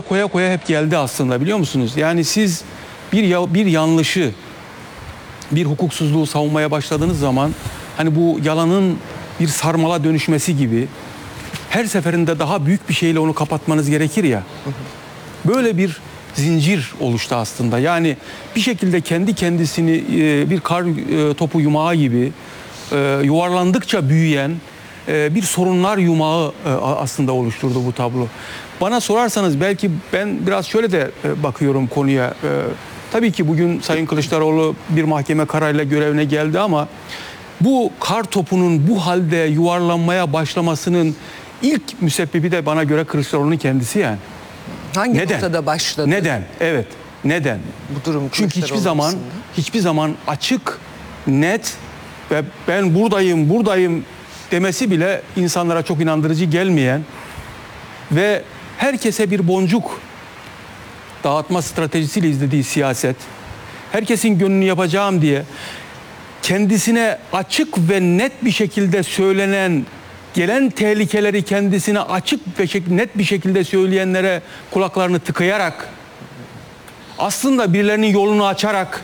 koya koya hep geldi aslında, biliyor musunuz? Yani siz bir yanlışı, bir hukuksuzluğu savunmaya başladığınız zaman hani bu yalanın bir sarmala dönüşmesi gibi her seferinde daha büyük bir şeyle onu kapatmanız gerekir ya. Böyle bir zincir oluştu aslında. Yani bir şekilde kendi kendisini bir kar topu yumağı gibi yuvarlandıkça büyüyen bir sorunlar yumağı aslında oluşturdu bu tablo. Bana sorarsanız belki ben biraz şöyle de bakıyorum konuya. Tabii ki bugün Sayın Kılıçdaroğlu bir mahkeme kararıyla görevine geldi ama bu kar topunun bu halde yuvarlanmaya başlamasının ilk müsebbibi de bana göre Kılıçdaroğlu'nun kendisi yani. Hangi noktada başladı? Neden? Evet. Neden? Bu durum çünkü hiçbir zaman açık, net ve ben buradayım demesi bile insanlara çok inandırıcı gelmeyen ve herkese bir boncuk dağıtma stratejisiyle izlediği siyaset, herkesin gönlünü yapacağım diye kendisine açık ve net bir şekilde söylenen, gelen tehlikeleri kendisine açık ve net bir şekilde söyleyenlere kulaklarını tıkayarak, aslında birilerinin yolunu açarak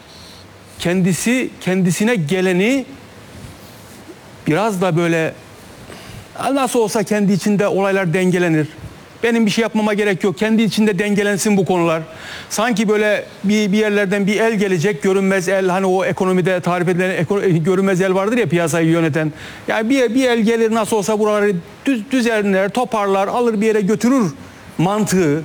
kendisine geleni biraz da böyle nasıl olsa kendi içinde olaylar dengelenir. Benim bir şey yapmama gerek yok. Kendi içinde dengelensin bu konular. Sanki böyle bir yerlerden bir el gelecek, görünmez el, hani o ekonomide tarif edilen görünmez el vardır ya, piyasayı yöneten. Yani bir el gelir, nasıl olsa buraları düzenler, toparlar, alır bir yere götürür mantığı.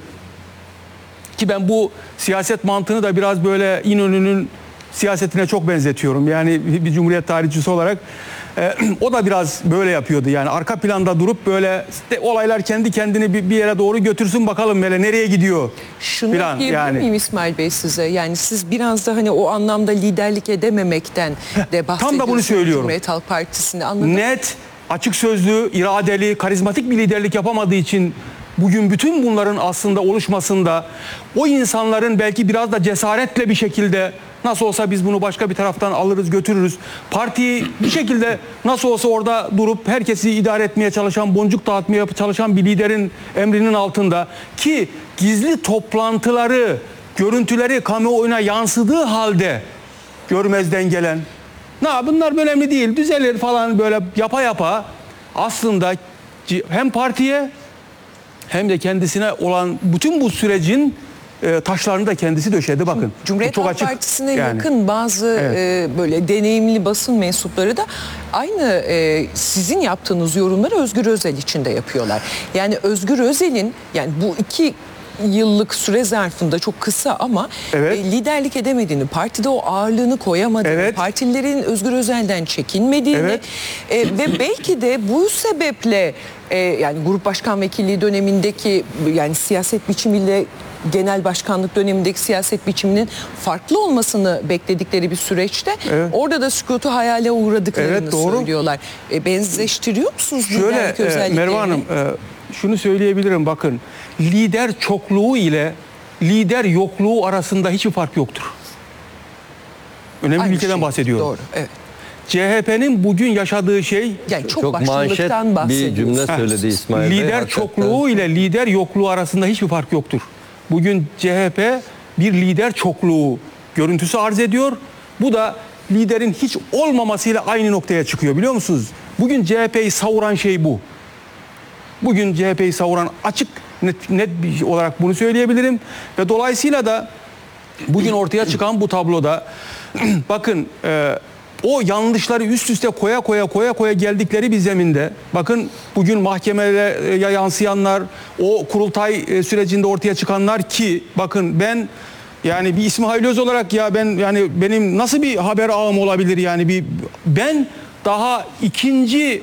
Ki ben bu siyaset mantığını da biraz böyle İnönü'nün siyasetine çok benzetiyorum. Yani bir Cumhuriyet tarihçisi olarak o da biraz böyle yapıyordu. Yani arka planda durup böyle olaylar kendi kendini bir yere doğru götürsün bakalım böyle nereye gidiyor. Şunu diyebilir miyim İsmail Bey size? Yani siz biraz da hani o anlamda liderlik edememekten de bahsediyorsunuz. Tam da bunu söylüyorum. Cumhuriyet Halk Partisi'nde, anladım. Net, açık sözlü, iradeli, karizmatik bir liderlik yapamadığı için bugün bütün bunların aslında oluşmasında o insanların belki biraz da cesaretle bir şekilde nasıl olsa biz bunu başka bir taraftan alırız götürürüz. Partiyi bir şekilde nasıl olsa orada durup herkesi idare etmeye çalışan, boncuk dağıtmaya çalışan bir liderin emrinin altında ki gizli toplantıları, görüntüleri kamuoyuna yansıdığı halde görmezden gelen, bunlar önemli değil, düzelir falan böyle yapa aslında hem partiye hem de kendisine olan bütün bu sürecin taşlarını da kendisi döşedi bakın. Cumhuriyet Halk Partisi'ne yakın bazı böyle deneyimli basın mensupları da aynı sizin yaptığınız yorumları Özgür Özel için de yapıyorlar. Yani Özgür Özel'in yani bu 2 yıllık süre zarfında çok kısa ama liderlik edemediğini, partide o ağırlığını koyamadığını, partililerin Özgür Özel'den çekinmediğini ve belki de bu sebeple yani grup başkan vekilliği dönemindeki yani siyaset biçimiyle genel başkanlık dönemindeki siyaset biçiminin farklı olmasını bekledikleri bir süreçte orada da sükutu hayale uğradıklarını söylüyorlar. Benzeştiriyor musunuz liderlik özelliklerini? Merve Hanım, şunu söyleyebilirim bakın. Lider çokluğu ile lider yokluğu arasında hiçbir fark yoktur. Önemli bir ülkeden bahsediyorum. Doğru, evet. CHP'nin bugün yaşadığı şey yani çok başlılıktan bahsediyoruz. Bir cümle söyledi İsmail Bey. Lider çokluğu ile lider yokluğu arasında hiçbir fark yoktur. Bugün CHP bir lider çokluğu görüntüsü arz ediyor. Bu da liderin hiç olmamasıyla aynı noktaya çıkıyor, biliyor musunuz? Bugün CHP'yi savuran şey bu. Bugün CHP'yi savuran açık net bir olarak bunu söyleyebilirim. Ve dolayısıyla da bugün ortaya çıkan bu tabloda bakın o yanlışları üst üste koya geldikleri bir zeminde bakın bugün mahkemelere yansıyanlar, o kurultay sürecinde ortaya çıkanlar ki bakın ben yani bir İsmail Öz olarak benim nasıl bir haber ağım olabilir yani ben daha ikinci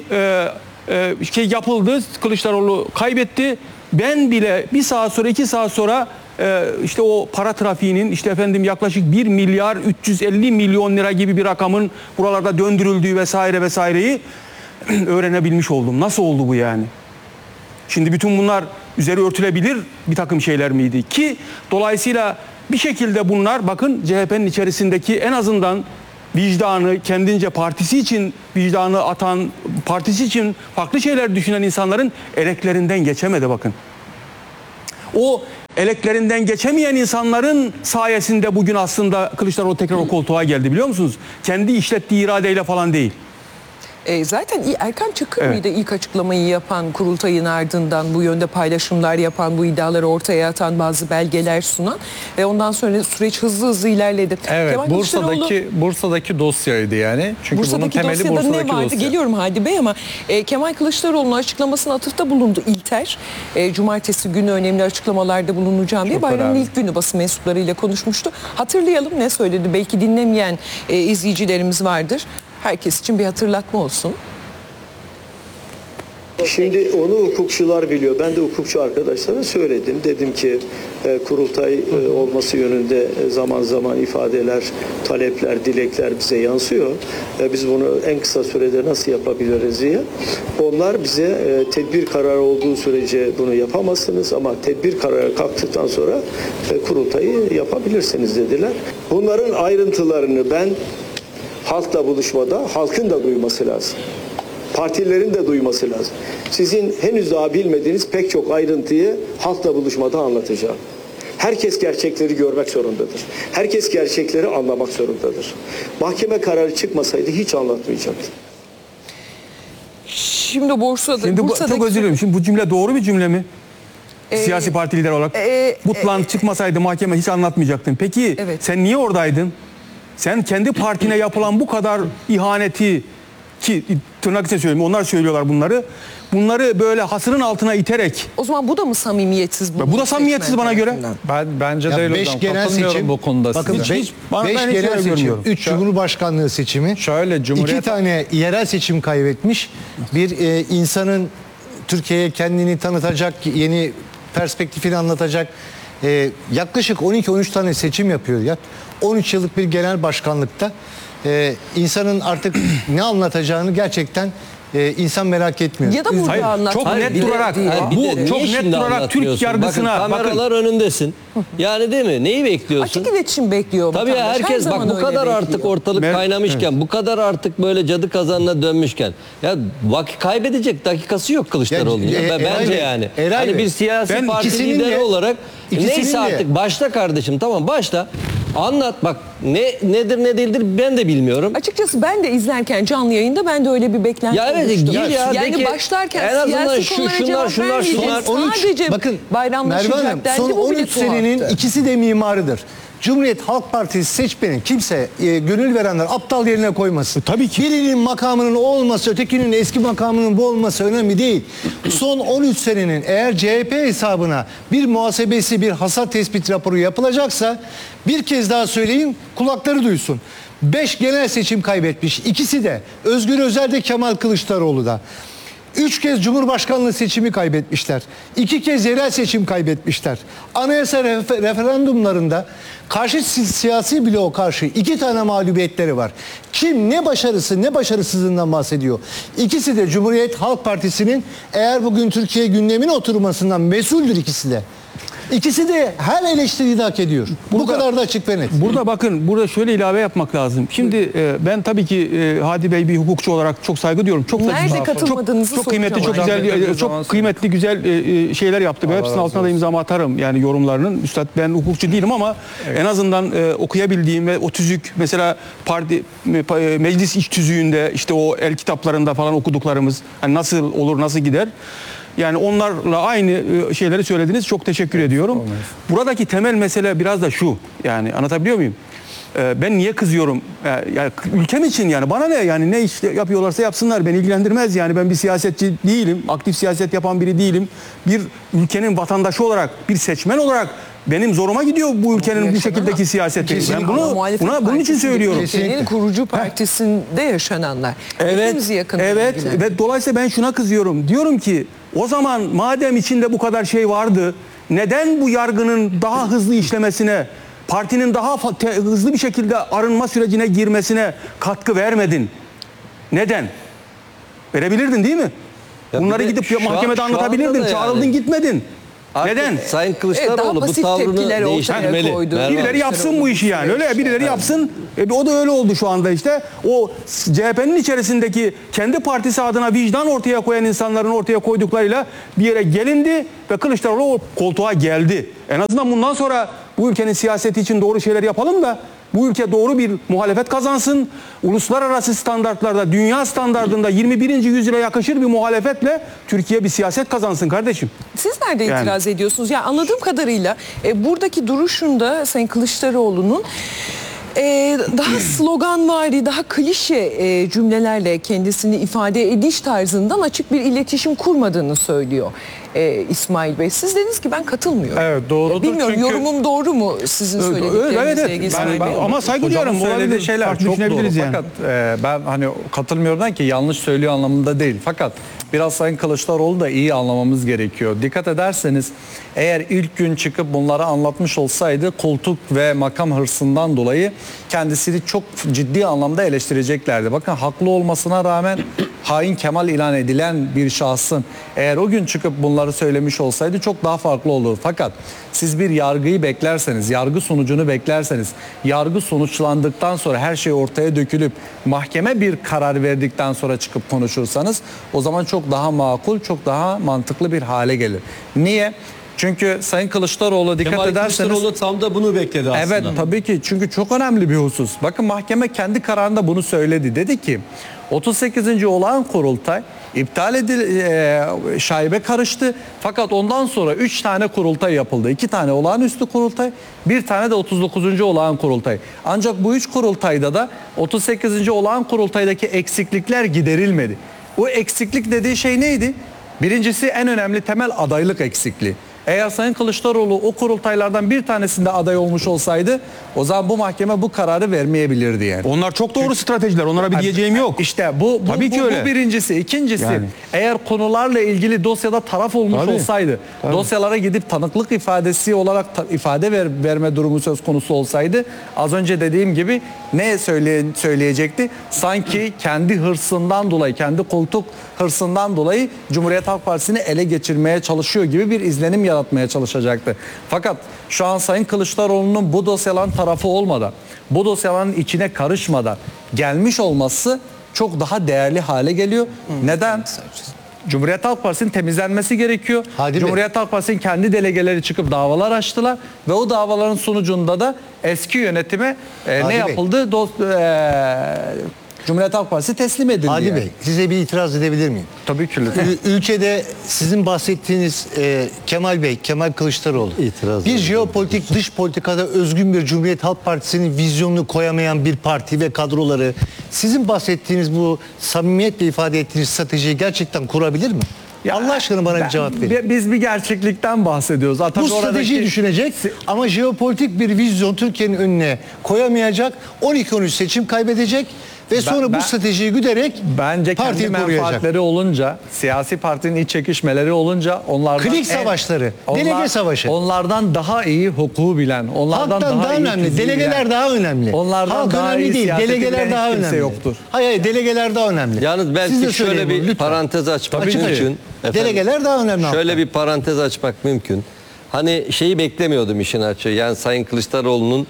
yapıldı, Kılıçdaroğlu kaybetti. Ben bile 1 saat sonra 2 saat sonra işte o para trafiğinin yaklaşık 1 milyar 350 milyon lira gibi bir rakamın buralarda döndürüldüğü vesaireyi öğrenebilmiş oldum. Nasıl oldu bu yani? Şimdi bütün bunlar üzeri örtülebilir bir takım şeyler miydi? Ki dolayısıyla bir şekilde bunlar bakın CHP'nin içerisindeki en azından vicdanı kendince partisi için vicdanı atan, partisi için farklı şeyler düşünen insanların eleklerinden geçemedi bakın. O Eleklerinden geçemeyen insanların sayesinde bugün aslında Kılıçdaroğlu tekrar o koltuğa geldi, biliyor musunuz? Kendi işlettiği iradeyle falan değil. Zaten Erkan Çakır mıydı ilk açıklamayı yapan, kurultayın ardından bu yönde paylaşımlar yapan, bu iddiaları ortaya atan, bazı belgeler sunan ve ondan sonra süreç hızlı ilerledi. Evet, Kemal Bursa'daki dosyaydı yani. Çünkü bunun temeli dosyada Bursa'daki ne vardı? dosya. Geliyorum Hadi Bey ama Kemal Kılıçdaroğlu'nun açıklamasına atıfta bulundu İlter. Cumartesi günü önemli açıklamalarda bulunacağım diye bayramın ilk günü basın mensuplarıyla konuşmuştu. Hatırlayalım ne söyledi? Belki dinlemeyen izleyicilerimiz vardır. Herkes için bir hatırlatma olsun. Şimdi onu hukukçular biliyor. Ben de hukukçu arkadaşlara söyledim. Dedim ki kurultay olması yönünde zaman zaman ifadeler, talepler, dilekler bize yansıyor. Biz bunu en kısa sürede nasıl yapabiliriz diye. Onlar bize tedbir kararı olduğu sürece bunu yapamazsınız ama tedbir kararı kalktıktan sonra kurultayı yapabilirsiniz dediler. Bunların ayrıntılarını ben halkla buluşmada halkın da duyması lazım. Partilerin de duyması lazım. Sizin henüz daha bilmediğiniz pek çok ayrıntıyı halkla buluşmada anlatacağım. Herkes gerçekleri görmek zorundadır. Herkes gerçekleri anlamak zorundadır. Mahkeme kararı çıkmasaydı hiç anlatmayacaktım. Şimdi Bursa'daki... Çok özür dilerim. Şimdi bu cümle doğru bir cümle mi? Siyasi parti lideri olarak. Bu plan çıkmasaydı mahkeme hiç anlatmayacaktın. Peki sen niye oradaydın? Sen kendi partine yapılan bu kadar ihaneti, ki tırnak içinde söyleyeyim, onlar söylüyorlar bunları. Bunları böyle hasırın altına iterek. O zaman bu da mı samimiyetsiz? Bu da samimiyetsiz bana göre. Bence Ya değil 5 hocam. genel Katılmıyorum seçim. bu konuda Bakın size. 5 ben hiç genel öyle seçim, görmüyorum. 3 Cumhurbaşkanlığı seçimi. Şöyle, Cumhuriyet... 2 tane yerel seçim kaybetmiş. Bir insanın Türkiye'ye kendini tanıtacak, yeni perspektifini anlatacak yaklaşık 12-13 tane seçim yapıyor ya. 13 yıllık bir genel başkanlıkta insanın artık ne anlatacağını gerçekten insan merak etmiyor. Ya da burada Hayır, anlatmak. çok net durarak çok net durarak Türk yargısına bakın, kameralar önündesin. Yani değil mi? Neyi bekliyorsun? Açık iletişim bekliyor Tabii vatandaş. Her herkes bak zaman bu öyle kadar bekliyor. artık ortalık kaynamışken, bu kadar artık böyle cadı kazanına dönmüşken ya vakit kaybedecek dakikası yok Kılıçdaroğlu'nun. Bence yani. Hani bir siyasi parti lideri olarak neyse artık başla kardeşim, tamam başla. Anlat bak, nedir ne değildir ben de bilmiyorum. Açıkçası ben de izlerken canlı yayında ben de öyle bir beklenti Ya evet, olmuştu. gir ya, Yani de ki, başlarken en azından siyasi konulara cevap vermeyeceğiz. Sadece bakın, bayramlaşacak Merve Hanım, dendi, son bu bile 13 senenin tuhaftı. ikisi de mimarıdır. Cumhuriyet Halk Partisi seçmeni kimse gönül verenler aptal yerine koymasın. Tabii ki. Birinin makamının o olması, ötekinin eski makamının bu olması önemli değil. Son 13 senenin eğer CHP hesabına bir muhasebesi, bir hasat tespit raporu yapılacaksa bir kez daha söyleyeyim, kulakları duysun. 5 genel seçim kaybetmiş. İkisi de Özgür Özel de Kemal Kılıçdaroğlu da. 3 kez Cumhurbaşkanlığı seçimi kaybetmişler. 2 kez yerel seçim kaybetmişler. Anayasa referandumlarında karşı siyasi bloğa karşı 2 tane mağlubiyetleri var. Kim ne başarısı ne başarısızlığından bahsediyor? İkisi de Cumhuriyet Halk Partisi'nin eğer bugün Türkiye gündemine oturmasından mesuldür ikisi de. İkisi de her eleştiriyi de hak ediyor. Bu kadar da açık ve net. Burada bakın, burada şöyle ilave yapmak lazım. Şimdi ben tabii ki Hadi Bey bir hukukçu olarak çok saygı duyuyorum. Çok Nerede katılmadığınızı çok kıymetli, çok soracağım. güzel, çok kıymetli, güzel şeyler yaptı. Ben hepsinin altına da imza atarım yani yorumlarının. Üstad, ben hukukçu değilim ama en azından okuyabildiğim ve o tüzük, mesela meclis iç tüzüğünde, işte o el kitaplarında falan okuduklarımız hani nasıl olur, nasıl gider. Yani onlarla aynı şeyleri söylediniz. Çok teşekkür ediyorum. Buradaki temel mesele biraz da şu. Yani anlatabiliyor muyum? Ben niye kızıyorum? Yani ülkem için, yani bana ne, yani ne iş yapıyorlarsa yapsınlar, beni ilgilendirmez. Yani ben bir siyasetçi değilim. Aktif siyaset yapan biri değilim. Bir ülkenin vatandaşı olarak, bir seçmen olarak benim zoruma gidiyor bu ülkenin bu şekildeki siyaseti. Ben bunun için söylüyorum. Ülkenin kurucu partisinde yaşananlar. Hepimizi yakından ilgilendirir. Ve dolayısıyla ben şuna kızıyorum. Diyorum ki o zaman madem içinde bu kadar şey vardı, neden bu yargının daha hızlı işlemesine, partinin daha hızlı bir şekilde arınma sürecine girmesine katkı vermedin? Neden? Verebilirdin değil mi? Bunları gidip mahkemede anlatabilirdin. Çağrıldın, gitmedin. Neden? Sayın daha Kılıçdaroğlu bu basit tavrını tepkiler ortaya değiştirmeli. koydu. Merve Birileri Hanım. yapsın bu işi yani. Öyle birileri yapsın. O da öyle oldu şu anda işte. O CHP'nin içerisindeki kendi partisi adına vicdan ortaya koyan insanların ortaya koyduklarıyla bir yere gelindi ve Kılıçdaroğlu o koltuğa geldi. En azından bundan sonra bu ülkenin siyaseti için doğru şeyler yapalım da bu ülke doğru bir muhalefet kazansın. Uluslararası standartlarda, dünya standartında 21. yüzyıla yakışır bir muhalefetle Türkiye bir siyaset kazansın kardeşim. Siz nerede itiraz ediyorsunuz? Ya anladığım kadarıyla buradaki duruşunda Sayın Kılıçdaroğlu'nun daha sloganvari, daha klişe cümlelerle kendisini ifade ediş tarzından açık bir iletişim kurmadığını söylüyor İsmail Bey. Siz dediniz ki ben katılmıyorum. Evet, doğrudur. Bilmiyorum, Çünkü yorumum doğru mu sizin söylediklerinizle ilgili? Ama saygı duyuyorum. Hocamın söylediği Olabilir. şeyler Farklı çok doğru. düşünebiliriz yani. Fakat ben hani katılmıyorum ki yanlış söylüyor anlamında değil. Fakat biraz Sayın Kılıçdaroğlu da iyi anlamamız gerekiyor. Dikkat ederseniz eğer ilk gün çıkıp bunları anlatmış olsaydı koltuk ve makam hırsından dolayı kendisini çok ciddi anlamda eleştireceklerdi. Bakın haklı olmasına rağmen hain Kemal ilan edilen bir şahsın eğer o gün çıkıp bunları söylemiş olsaydı çok daha farklı olurdu. Fakat siz bir yargıyı beklerseniz, yargı sonucunu beklerseniz, yargı sonuçlandıktan sonra her şey ortaya dökülüp mahkeme bir karar verdikten sonra çıkıp konuşursanız o zaman çok daha makul, çok daha mantıklı bir hale gelir. Niye? Çünkü Sayın Kılıçdaroğlu dikkat Kemal ederseniz... Kılıçdaroğlu tam da bunu bekledi aslında. Evet tabii ki, çünkü çok önemli bir husus. Bakın mahkeme kendi kararında bunu söyledi. Dedi ki 38. olağan kurultay iptal edildi, şaibe karıştı. Fakat ondan sonra 3 tane kurultay yapıldı. 2 tane olağanüstü kurultay, 1 tane de 39. olağan kurultay. Ancak bu 3 kurultayda da 38. olağan kurultaydaki eksiklikler giderilmedi. Bu eksiklik dediği şey neydi? Birincisi en önemli temel adaylık eksikliği. Eğer Sayın Kılıçdaroğlu o kurultaylardan bir tanesinde aday olmuş olsaydı o zaman bu mahkeme bu kararı vermeyebilirdi yani. Onlar çok doğru stratejiler. Onlara bir diyeceğim yok. İşte bu Tabii ki öyle. Bu birincisi. İkincisi Yani. eğer konularla ilgili dosyada taraf olmuş Tabii, olsaydı, tabii. dosyalara gidip tanıklık ifadesi olarak ifade verme durumu söz konusu olsaydı az önce dediğim gibi ne söyleyecekti? Sanki kendi hırsından dolayı, kendi koltuk hırsından dolayı Cumhuriyet Halk Partisi'ni ele geçirmeye çalışıyor gibi bir izlenim yaratmaya çalışacaktı. Fakat şu an Sayın Kılıçdaroğlu'nun bu dosyaların tarafı olmadan, bu dosyaların içine karışmadan gelmiş olması çok daha değerli hale geliyor. Neden? Cumhuriyet Halk Partisi'nin temizlenmesi gerekiyor. Cumhuriyet Halk Partisi'nin kendi delegeleri çıkıp davalar açtılar ve o davaların sonucunda da eski yönetime ne yapıldı? Cumhuriyet Halk Partisi teslim edildi. Hadi Bey, size bir itiraz edebilir miyim? Tabii ki lütfen. Ülkede sizin bahsettiğiniz Kemal Bey, Kemal Kılıçdaroğlu bir jeopolitik dış politikada özgün bir Cumhuriyet Halk Partisi'nin vizyonunu koyamayan bir parti ve kadroları sizin bahsettiğiniz bu samimiyetle ifade ettiğiniz stratejiyi gerçekten kurabilir mi? Allah aşkına bana bir cevap verin. Biz bir gerçeklikten bahsediyoruz. Bu stratejiyi düşünecek ama jeopolitik bir vizyon Türkiye'nin önüne koyamayacak. 12-13 seçim kaybedecek ve sonra bu stratejiyi güderek bence partiyi kendi koruyacak. menfaatleri olunca, siyasi partinin iç çekişmeleri olunca onlardan Klik savaşları, delege savaşı. Onlardan daha iyi hukuku bilen, onlardan Halktan daha iyi önemli. fiziği Delegeler bilen, daha önemli. onlardan Halk daha önemli iyi değil. siyaseti Delegeler bilen daha hiç kimse önemli. yoktur. Hayır, delegeler daha önemli. Yalnız Siz de belki şöyle söyleyin bir bunu, lütfen. parantez açmak Açık mümkün. açık. Delegeler daha önemli. Şöyle halktan. bir parantez açmak mümkün. Hani şeyi beklemiyordum işin açığı. Yani Sayın Kılıçdaroğlu'nun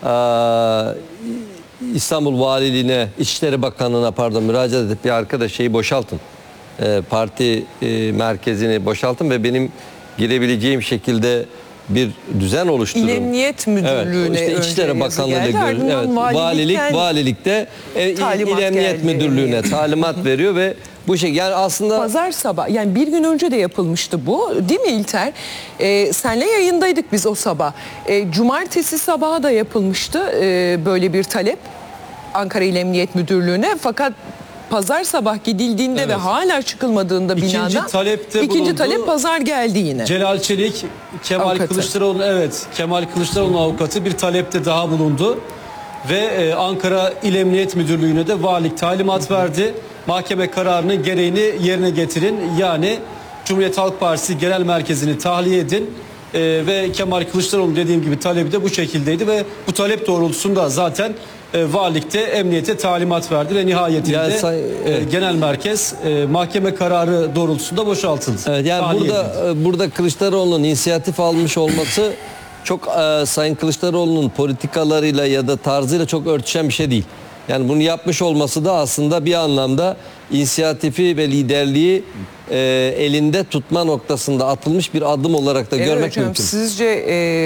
İstanbul Valiliğine, İçişleri Bakanlığı'na müracaat edip bir arkadaş şeyi boşaltın. Parti merkezini boşaltın ve benim girebileceğim şekilde bir düzen oluşturun. İl Emniyet Müdürlüğü'ne işte İçişleri Bakanlığı'yla valilikte İl Emniyet Müdürlüğü'ne talimat veriyor ve bu şey yani aslında pazar sabah yani bir gün önce de yapılmıştı bu değil mi İlter? Senle yayındaydık biz o sabah. Cumartesi sabahı da yapılmıştı böyle bir talep Ankara İl Emniyet Müdürlüğü'ne fakat pazar sabah gidildiğinde ve hala çıkılmadığında binada ikinci talep pazar geldi yine. Celal Çelik, Kemal Kılıçdaroğlu'nun avukatı bir talepte daha bulundu ve Ankara İl Emniyet Müdürlüğü'ne de valilik talimat verdi. Mahkeme kararının gereğini yerine getirin. Yani Cumhuriyet Halk Partisi Genel Merkezi'ni tahliye edin. Ve Kemal Kılıçdaroğlu dediğim gibi talebi de bu şekildeydi ve bu talep doğrultusunda zaten valilikte emniyete talimat verdi ve nihayetinde genel merkez mahkeme kararı doğrultusunda boşaltıldı. Evet, yani burada Kılıçdaroğlu'nun inisiyatif almış olması çok Sayın Kılıçdaroğlu'nun politikalarıyla ya da tarzıyla çok örtüşen bir şey değil. Yani bunu yapmış olması da aslında bir anlamda inisiyatifi ve liderliği elinde tutma noktasında atılmış bir adım olarak da görmek hocam, mümkün. Sizce